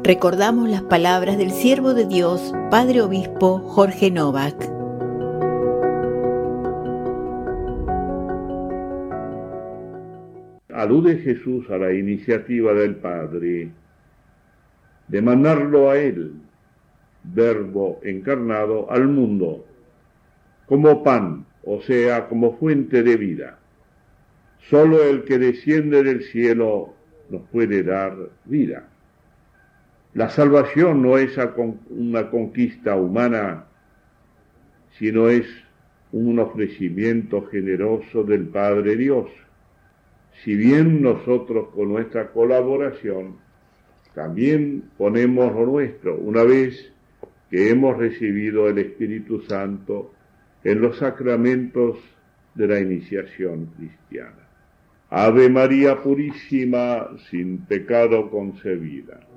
Recordamos las palabras del siervo de Dios, Padre Obispo Jorge Novak. Alude Jesús a la iniciativa del Padre de mandarlo a Él, Verbo encarnado, al mundo, como pan, o sea, como fuente de vida. Solo el que desciende del cielo nos puede dar vida. La salvación no es una conquista humana, sino es un ofrecimiento generoso del Padre Dios. Si bien nosotros con nuestra colaboración también ponemos lo nuestro, una vez que hemos recibido el Espíritu Santo en los sacramentos de la iniciación cristiana. Ave María Purísima, sin pecado concebida.